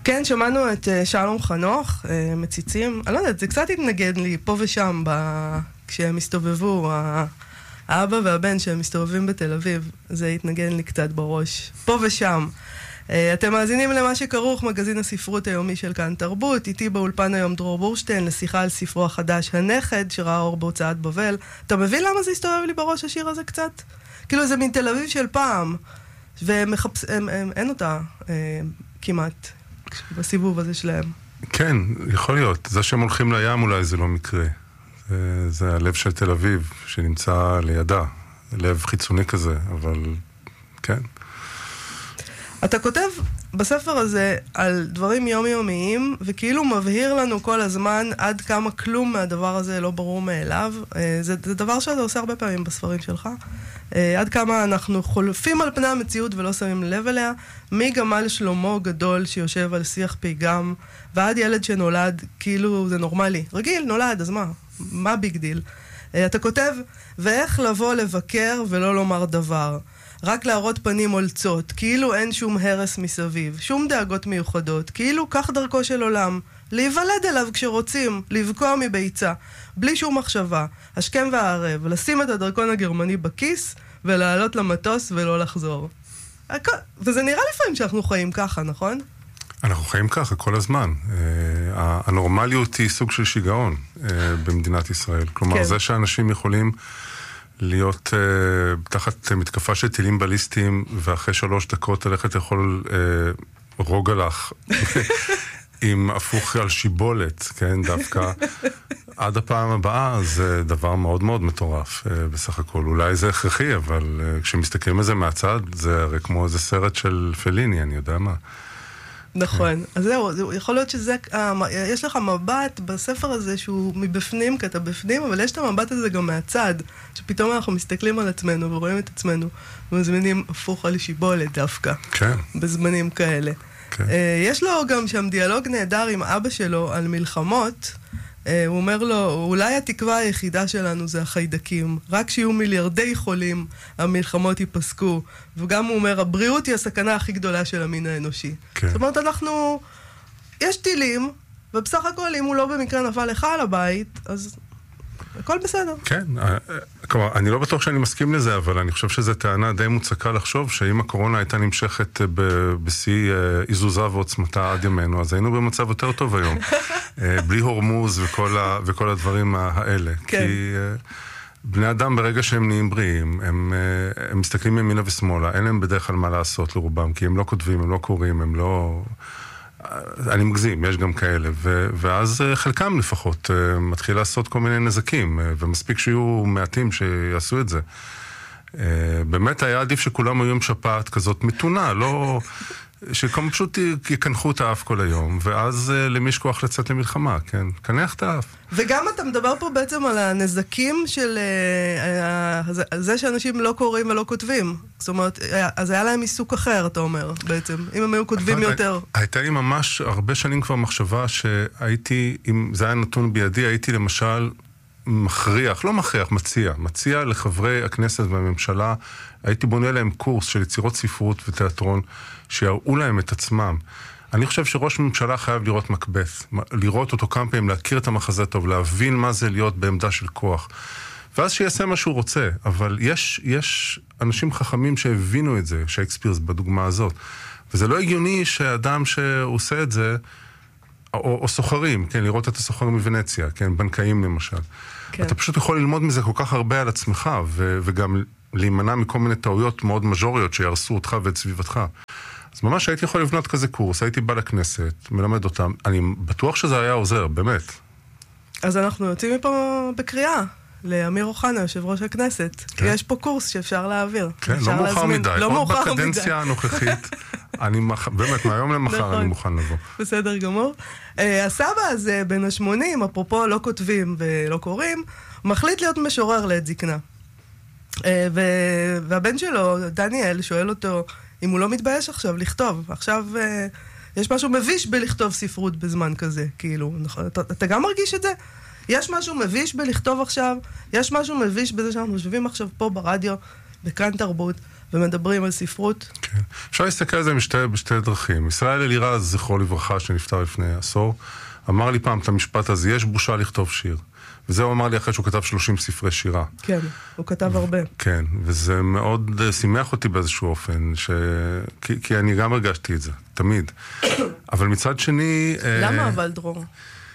כן, שמענו את שלום חנוך, מציצים. אני לא יודעת, זה קצת התנגד לי פה ושם, כשהם הסתובבו, האבא והבן שהם מסתובבים בתל אביב, זה התנגד לי קצת בראש. פה ושם. אתם מאזינים למה שכרוך, מגזין הספרות היומי של כאן תרבות. איתי באולפן היום דרור בורשטיין, לשיחה על ספרו החדש, הנכד, שראה אור בהוצאת בבל. אתה מבין למה זה הסתובב לי בראש השיר הזה קצת? כאילו זה מין תל אביב של פעם, אין אותה כמעט בסיבוב הזה שלהם. כן, יכול להיות. זה שהם הולכים לים אולי זה לא מקרה. זה הלב של תל אביב שנמצא לידה. לב חיצוני כזה, אבל כן. אתה כותב בספר הזה על דברים יומיומיים, וכאילו מבהיר לנו כל הזמן עד כמה כלום מהדבר הזה לא ברור מאליו. זה דבר שאתה עושה הרבה פעמים בספרים שלך. עד כמה אנחנו חולפים על פני המציאות ולא שמים לב אליה, מגמל שלמה גדול שיושב על שיח פיגם, ועד ילד שנולד, כאילו זה נורמלי. רגיל, נולד, אז מה ביג דיל? אתה כותב, ואיך לבוא לבקר ולא לומר דבר. רק להראות פנים הולצות, כאילו אין שום הרס מסביב, שום דאגות מיוחדות, כאילו כך דרכו של עולם, להיוולד אליו כשרוצים, לבקוע מביצה, בלי שום מחשבה, השכם והערב, לשים את הדרכון הגרמני בכיס, ולעלות למטוס ולא לחזור. וזה נראה לפעמים שאנחנו חיים ככה, נכון? אנחנו חיים ככה כל הזמן. הנורמליות היא סוג של שיגעון במדינת ישראל. כלומר, זה שאנשים יכולים להיות תחת מתקפה של טילים בליסטיים, ואחרי 3 דקות ללכת לאכול רוגלח עם הפוך על שיבולת, כן, דווקא עד הפעם הבאה, זה דבר מאוד מאוד מטורף בסך הכל. אולי זה הכרחי, אבל כשמסתכלים על זה מהצד, זה הרי כמו איזה סרט של פליני, אני יודע מה. נכון, אז זהו, יכול להיות שזה, יש לך מבט בספר הזה שהוא מבפנים, כי אתה בפנים, אבל יש את המבט הזה גם מהצד, שפתאום אנחנו מסתכלים על עצמנו ורואים את עצמנו, ומזמינים הפוך על שיבולת דווקא, כן. בזמנים כאלה. כן. יש לו גם שם דיאלוג נהדר עם אבא שלו על מלחמות, הוא אומר לו, אולי התקווה היחידה שלנו זה החיידקים, רק שיהיו מיליארדי חולים, המלחמות ייפסקו, וגם הוא אומר, הבריאות היא הסכנה הכי גדולה של המין האנושי. כן. זאת אומרת, יש טילים, ובסך הכל אם הוא לא במקרה נפל לך על הבית, אז הכל בסדר. כן, כלומר, אני לא בטוח שאני מסכים לזה, אבל אני חושב שזו טענה די מוצקה לחשוב, שאם הקורונה הייתה נמשכת בשיא איזוזה ועוצמתה עד ימינו, אז היינו במצב יותר טוב היום. בלי הורמוז וכל הדברים האלה. כן. כי בני אדם ברגע שהם נהיים בריאים, הם מסתכלים ימינה ושמאלה, אין להם בדרך כלל מה לעשות לרובם, כי הם לא כותבים, הם לא קוראים, הם לא... אני מגזים, יש גם כאלה, ואז חלקם לפחות מתחיל לעשות כל מיני נזקים, ומספיק שיהיו מעטים שיעשו את זה. באמת היה עדיף שכולם היו עם שפעת כזאת מתונה, לא... שכמו פשוט יקנחו את האף כל היום, ואז למי יש כוח לצאת למלחמה, כן? קנח את האף. וגם אתה מדבר פה בעצם על הנזקים של זה שאנשים לא קוראים ולא כותבים. זאת אומרת, אז היה להם עיסוק אחר, אתה אומר, בעצם, אם הם היו כותבים יותר. הייתה לי ממש הרבה שנים כבר מחשבה שהייתי, אם זה היה נתון בידי, הייתי למשל מכריח, לא מכריח, מציע לחברי הכנסת והממשלה, הייתי בונה להם קורס של יצירות ספרות ותיאטרון, שיראו להם את עצמם. אני חושב שראש ממשלה חייב לראות מקבץ, לראות אותו כמה פעמים, להכיר את המחזה טוב, להבין מה זה להיות בעמדה של כוח. ואז שיעשה מה שהוא רוצה, אבל יש אנשים חכמים שהבינו את זה, שייקספיר בדוגמה הזאת. וזה לא הגיוני שאדם שעושה את זה, או סוחרים, כן, לראות את הסוחרים מוונציה, כן, בנקאים למשל. כן. אתה פשוט יכול ללמוד מזה כל כך הרבה על עצמך, וגם להימנע מכל מיני טעויות מאוד מז'וריות שירסו אותך ואת סביבתך. אז ממש הייתי יכול לבנות כזה קורס, הייתי בא לכנסת, מלמד אותם, אני בטוח שזה היה עוזר, באמת. אז אנחנו יוצאים מפה בקריאה לאמיר אוחנה, יושב ראש הכנסת. כן. יש פה קורס שאפשר להעביר. כן, לא מאוחר מדי. לא מאוחר מדי. עוד בקדנציה הנוכחית, באמת, מהיום למחר אני מוכן לבוא. בסדר גמור. הסבא הזה, בין ה-80, אפרופו לא כותבים ולא קוראים, מחליט להיות משורר לעת זקנה. והבן שלו, דניאל, שואל אותו אם הוא לא מתבייש עכשיו לכתוב. עכשיו יש משהו מביש בלכתוב ספרות בזמן כזה, כאילו, אתה גם מרגיש את זה? יש משהו מביש בלכתוב עכשיו, יש משהו מביש בזה שאנחנו יושבים עכשיו פה ברדיו, בכאן תרבות, ומדברים על ספרות. כן. אפשר להסתכל על זה בשתי דרכים. ישראל אלירז, זכרו לברכה, שנפטר לפני עשור, אמר לי פעם את המשפט הזה, יש בושה לכתוב שיר. וזה הוא אמר לי אחרי שהוא כתב 30 ספרי שירה. כן, הוא כתב הרבה. כן, וזה מאוד שימח אותי באיזשהו אופן, כי אני גם הרגשתי את זה, תמיד. אבל מצד שני... למה אבל, דרור?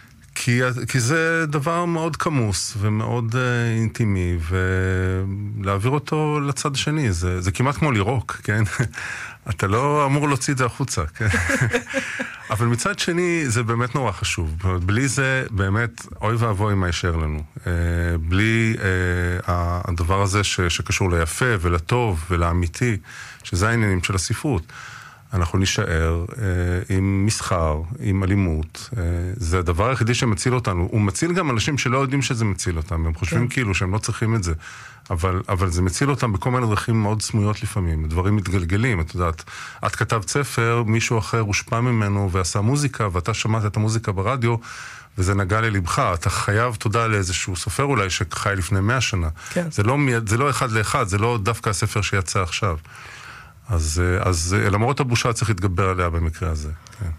כי זה דבר מאוד כמוס ומאוד אינטימי, ולהעביר אותו לצד השני, זה כמעט כמו לירוק, כן? אתה לא אמור להוציא את זה החוצה, כן? אבל מצד שני, זה באמת נורא חשוב. בלי זה, באמת, אוי ואבוי מה יישאר לנו. בלי הדבר הזה שקשור ליפה ולטוב ולאמיתי, שזה העניינים של הספרות. אנחנו נשאר עם מסחר, עם אלימות. זה הדבר היחידי שמציל אותנו. הוא מציל גם אנשים שלא יודעים שזה מציל אותם. הם חושבים כאילו שהם לא צריכים את זה. אבל זה מציל אותם בכל מיני דרכים מאוד סמויות לפעמים. דברים מתגלגלים, את יודעת. את כתבת ספר, מישהו אחר הושפע ממנו ועשה מוזיקה, ואתה שמעת את המוזיקה ברדיו, וזה נגע ללבך. אתה חייב תודה לאיזשהו סופר אולי שחי לפני 100 שנה. כן. זה לא אחד לאחד, זה לא דווקא הספר שיצא עכשיו. אז למרות הבושה צריך להתגבר עליה במקרה הזה. כן.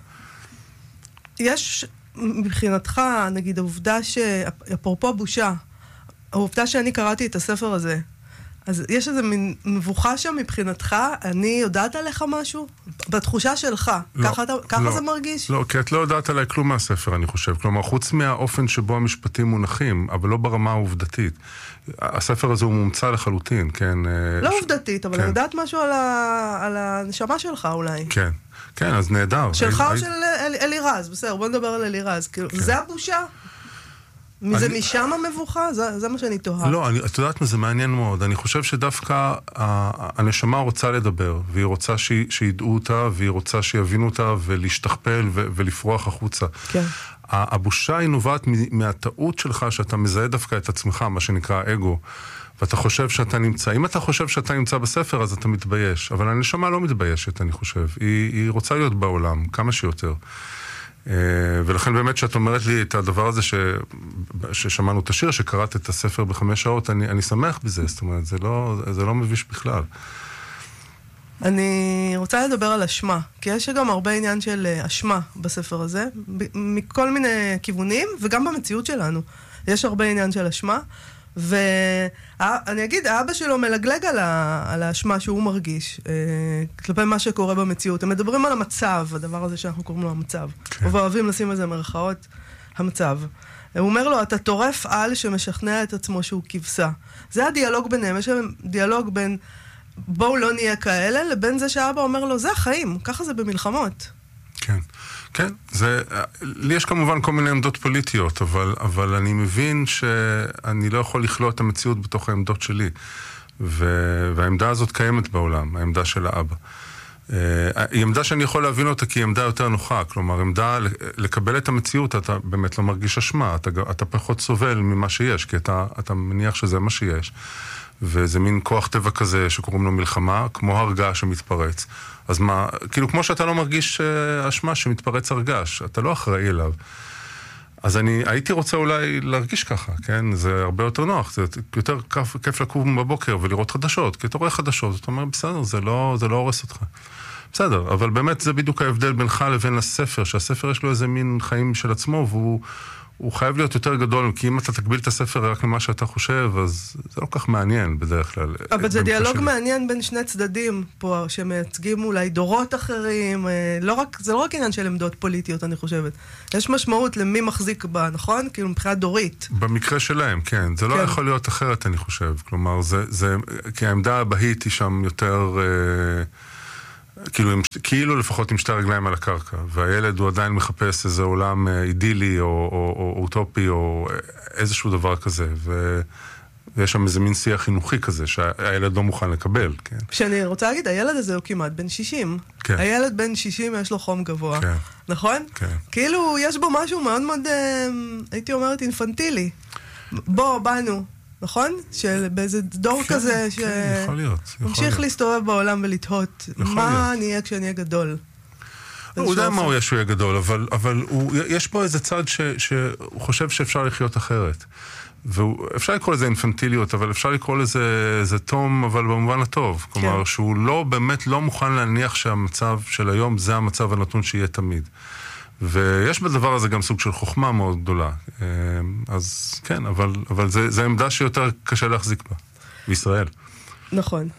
יש מבחינתך, נגיד, העובדה אפרופו בושה, העובדה שאני קראתי את הספר הזה, אז יש איזה מין מבוכה שם מבחינתך, אני יודעת עליך משהו? בתחושה שלך, לא, ככה זה מרגיש? לא, כי את לא יודעת עליי כלום מהספר, אני חושב. כלומר, חוץ מהאופן שבו המשפטים מונחים, אבל לא ברמה העובדתית. הספר הזה הוא מומצא לחלוטין, כן? לא עובדתית, אבל אני יודעת משהו על הנשמה שלך אולי. כן, כן, אז נהדר. שלך או של אלירז, בסדר, בוא נדבר על אלירז. זה הבושה? זה משם המבוכה? זה מה שאני תוהה. לא, את יודעת מה, זה מעניין מאוד. אני חושב שדווקא הנשמה רוצה לדבר, והיא רוצה שידעו אותה, והיא רוצה שיבינו אותה, ולהשתכפל ולפרוח החוצה. כן. הבושה היא נובעת מהטעות שלך, שאתה מזהה דווקא את עצמך, מה שנקרא אגו, ואתה חושב שאתה נמצא. אם אתה חושב שאתה נמצא בספר, אז אתה מתבייש. אבל הנשמה לא מתביישת, אני חושב. היא רוצה להיות בעולם, כמה שיותר. ולכן באמת שאת אומרת לי את הדבר הזה ששמענו את השיר, שקראת את הספר ב5 שעות, אני שמח בזה, זאת אומרת, זה לא מביש בכלל. אני רוצה לדבר על אשמה, כי יש גם הרבה עניין של אשמה בספר הזה, מכל מיני כיוונים, וגם במציאות שלנו. יש הרבה עניין של אשמה, ואני אגיד, האבא שלו מלגלג על האשמה שהוא מרגיש, כלפי מה שקורה במציאות. הם מדברים על המצב, הדבר הזה שאנחנו קוראים לו המצב. ואוהבים לשים איזה מרכאות, המצב. הוא אומר לו, אתה טורף על שמשכנע את עצמו שהוא כבשה. זה הדיאלוג ביניהם, יש דיאלוג בין בואו לא נהיה כאלה, לבין זה שהאבא אומר לו, זה החיים, ככה זה במלחמות. כן. כן, לי יש כמובן כל מיני עמדות פוליטיות, אבל אני מבין שאני לא יכול לכלוא את המציאות בתוך העמדות שלי. והעמדה הזאת קיימת בעולם, העמדה של האבא. היא עמדה שאני יכול להבין אותה כי היא עמדה יותר נוחה, כלומר, עמדה לקבל את המציאות, אתה באמת לא מרגיש אשמה, אתה פחות סובל ממה שיש, כי אתה מניח שזה מה שיש. וזה מין כוח טבע כזה שקוראים לו מלחמה, כמו הרגע שמתפרץ. אז מה, כאילו כמו שאתה לא מרגיש אשמה שמתפרץ הרגש, אתה לא אחראי אליו. אז אני הייתי רוצה אולי להרגיש ככה, כן? זה הרבה יותר נוח, זה יותר כיף לקום בבוקר ולראות חדשות, כי אתה רואה חדשות, זאת אומרת, בסדר, זה לא הורס אותך. בסדר, אבל באמת זה בדיוק ההבדל בינך לבין הספר, שהספר יש לו איזה מין חיים של עצמו, והוא חייב להיות יותר גדול, כי אם אתה תקביל את הספר רק למה שאתה חושב, אז זה לא כך מעניין בדרך כלל. אבל זה דיאלוג מעניין בין שני צדדים פה, שמייצגים אולי דורות אחרים, זה לא רק עניין של עמדות פוליטיות, אני חושבת. יש משמעות למי מחזיק בה, נכון? כאילו מבחינת דורית. במקרה שלהם, כן. זה לא יכול להיות אחרת, אני חושב. כלומר, כי העמדה הבהית היא שם יותר... כאילו לפחות עם שתי רגליים על הקרקע, והילד הוא עדיין מחפש איזה עולם אידילי או אוטופי או איזשהו דבר כזה, ויש שם איזה מין שיח חינוכי כזה שהילד לא מוכן לקבל. כן. שאני רוצה להגיד, הילד הזה הוא כמעט בן 60. כן. הילד בן 60 יש לו חום גבוה. כן. נכון? כן. כאילו יש בו משהו מאוד מאוד, הייתי אינפנטילי. באנו. נכון? באיזה דור כזה יכול להיות. ממשיך להסתובב בעולם ולתהות מה אני אהיה כשאני אהיה גדול. הוא יודע מה הוא ישוע גדול, אבל יש פה איזה צד שהוא חושב שאפשר לחיות אחרת. ואפשר לקרוא לזה אינפנטיליות, אבל אפשר לקרוא לזה תום, אבל במובן הטוב. כלומר, שהוא לא באמת לא מוכן להניח שהמצב של היום זה המצב הנתון שיהיה תמיד. ויש בדבר הזה גם סוג של חוכמה מאוד גדולה. אז כן, אבל זה עמדה שיותר קשה להחזיק בה, בישראל. נכון,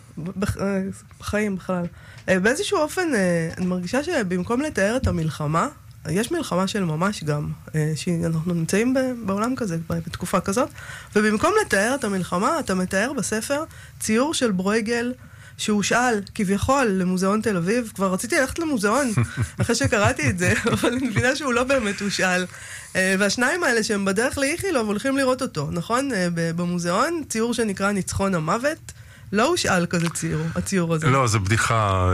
בחיים בכלל. באיזשהו אופן, אני מרגישה שבמקום לתאר את המלחמה, יש מלחמה של ממש גם, שאנחנו נמצאים בעולם כזה, בתקופה כזאת, ובמקום לתאר את המלחמה, אתה מתאר בספר ציור של ברויגל, שהוא שאל כביכול למוזיאון תל אביב, כבר רציתי ללכת למוזיאון, אחרי שקראתי את זה, אבל אני מבינה שהוא לא באמת הוא שאל. והשניים האלה שהם בדרך לאיכילוב הולכים לראות אותו, נכון? במוזיאון, ציור שנקרא ניצחון המוות, לא הושאל כזה הציור הזה. לא, זה בדיחה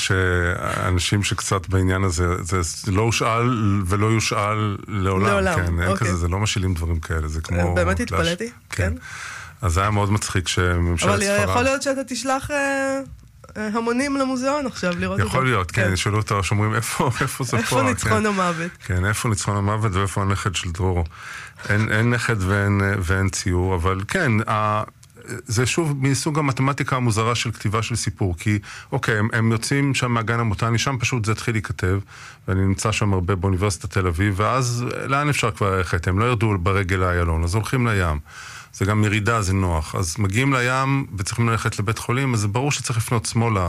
שאנשים שקצת בעניין הזה, זה לא הושאל ולא יושאל לעולם. כן, אין כזה, זה לא משאילים דברים כאלה, זה כמו... באמת התפלאתי, כן. אז זה היה מאוד מצחיק שממשלת ספרד... אבל יכול להיות שאתה תשלח המונים למוזיאון עכשיו לראות את זה. יכול להיות, כן, ישאלו אותה, שאומרים איפה זה פה? איפה ניצחון המוות? כן, איפה ניצחון המוות ואיפה הנכד של דרורו. אין נכד ואין ציור, אבל כן, זה שוב מסוג המתמטיקה המוזרה של כתיבה של סיפור, כי אוקיי, הם יוצאים שם מהגן המוטני, שם פשוט זה התחיל להיכתב, ואני נמצא שם הרבה באוניברסיטת תל אביב, ואז לאן אפשר כבר ללכת? הם לא ירדו ברגל האיילון, אז הולכים לים. זה גם ירידה, זה נוח. אז מגיעים לים וצריכים ללכת לבית חולים, אז זה ברור שצריך לפנות שמאלה,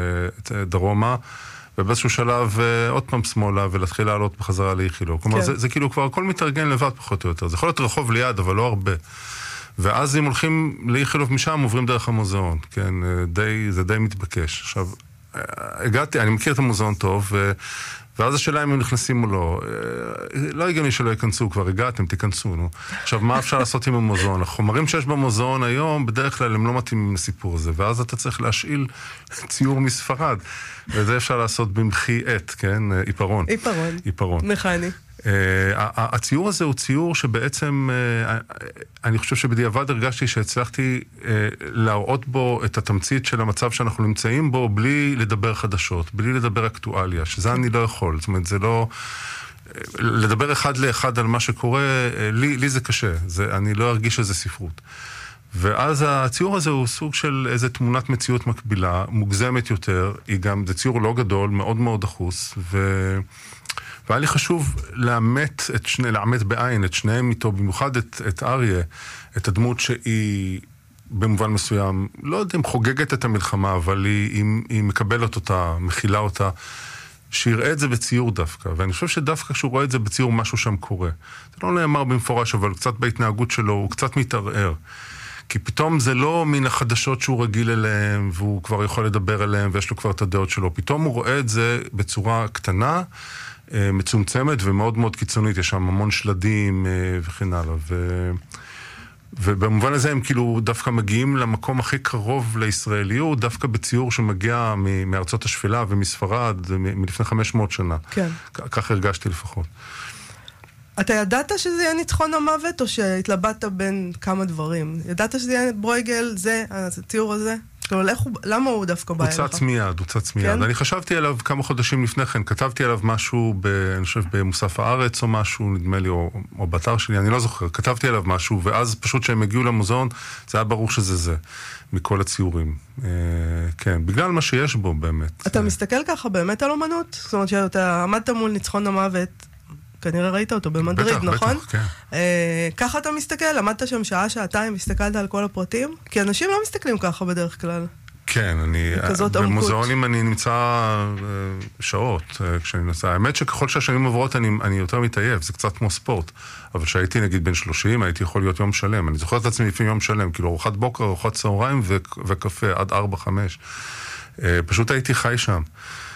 דרומה, ובאיזשהו שלב עוד פעם שמאלה, ולהתחיל לעלות בחזרה לאיכילוב. כלומר, זה כאילו כבר הכל מתארגן לבד פחות או יותר. זה יכול להיות רחוב ליד, אבל לא הרבה. ואז אם הולכים לאיכילוב משם, עוברים דרך המוזיאון. כן, זה די מתבקש. עכשיו, הגעתי, אני מכיר את המוזיאון טוב, ואז השאלה אם הם נכנסים או לא. לא הגיוני שלא ייכנסו, כבר הגעתם, תיכנסו, נו. עכשיו, מה אפשר לעשות עם המוזיאון? החומרים שיש במוזיאון היום, בדרך כלל הם לא מתאימים לסיפור הזה, ואז אתה צריך להשאיל ציור מספרד, וזה אפשר לעשות במחי עת, כן? עיפרון. מכני. הציור הזה הוא ציור שבעצם, אני חושב שבדיעבד הרגשתי שהצלחתי להראות בו את התמצית של המצב שאנחנו נמצאים בו, בלי לדבר חדשות, בלי לדבר אקטואליה, שזה אני לא יכול. זאת אומרת, זה לא... לדבר אחד לאחד על מה שקורה, לי זה קשה. אני לא ארגיש שזה ספרות. ואז הציור הזה הוא סוג של איזו תמונת מציאות מקבילה, מוגזמת יותר, זה ציור לא גדול, מאוד מאוד דחוס, והיה לי חשוב לאמת בעין את שניהם איתו, במיוחד את אריה, את הדמות שהיא במובן מסוים, לא יודע אם חוגגת את המלחמה, אבל היא מקבלת אותה, מכילה אותה, שיראה את זה בציור דווקא, ואני חושב שדווקא כשהוא רואה את זה בציור משהו שם קורה. זה לא נאמר במפורש, אבל קצת בהתנהגות שלו הוא קצת מתערער. כי פתאום זה לא מן החדשות שהוא רגיל אליהם, והוא כבר יכול לדבר אליהם, ויש לו כבר את הדעות שלו. פתאום הוא רואה את זה בצורה קטנה, מצומצמת ומאוד מאוד קיצונית, יש שם המון שלדים וכן הלאה, ובמובן הזה הם כאילו דווקא מגיעים למקום הכי קרוב לישראליות, דווקא בציור שמגיע מארצות השפלה ומספרד, מלפני 500 שנה. כן. כך הרגשתי לפחות. אתה ידעת שזה יהיה ניצחון המוות, או שהתלבטת בין כמה דברים? ידעת שזה יהיה ברויגל, זה, הציור הזה? למה הוא דווקא בא אליך? הוא צץ מיד. אני חשבתי עליו כמה חודשים לפני כן, כתבתי עליו משהו, אני חושב במוסף הארץ או משהו, נדמה לי, או באתר שלי, אני לא זוכר, כתבתי עליו משהו, ואז פשוט שהם הגיעו למוזיאון, זה היה ברור שזה זה, מכל הציורים. כן, בגלל מה שיש בו באמת. אתה מסתכל ככה באמת על אומנות? זאת אומרת שאתה עמדת מול ניצחון המוות, כנראה ראית אותו במדריד, נכון? בטח, כן. ככה אתה מסתכל? עמדת שם שעה, שעתיים, הסתכלת על כל הפרטים? כי אנשים לא מסתכלים ככה בדרך כלל. כן, במוזיאונים אני נמצא שעות כשאני נמצא. האמת שככל שהשנים עוברות אני יותר מתעייף, זה קצת כמו ספורט. אבל כשהייתי נגיד בין 30, הייתי יכול להיות יום שלם. אני זוכר את עצמי לפעמים יום שלם, כאילו ארוחת בוקר, ארוחת צהריים וקפה עד 4-5. פשוט הייתי חי שם.